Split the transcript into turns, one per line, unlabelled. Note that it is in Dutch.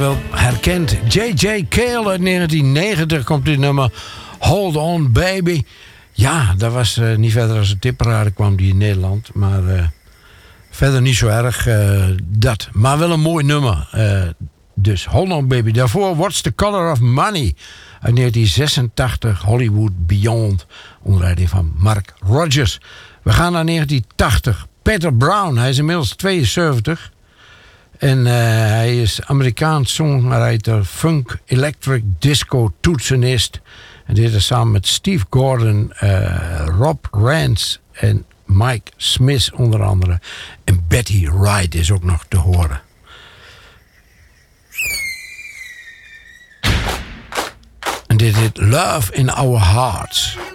wel herkend. J.J. Cale uit 1990 komt dit nummer. Hold On Baby. Ja, dat was niet verder als een tipparade kwam die in Nederland. Maar verder niet zo erg dat. Maar wel een mooi nummer. Dus Hold On Baby. Daarvoor What's the Color of Money uit 1986. Hollywood Beyond. Onder leiding van Mark Rogers. We gaan naar 1980. Peter Brown. Hij is inmiddels 72. En hij is Amerikaans songwriter, funk, electric, disco, toetsenist. En dit is samen met Steve Gordon, Rob Rance en Mike Smith onder andere. En Betty Wright is ook nog te horen. En dit is Love in Our Hearts.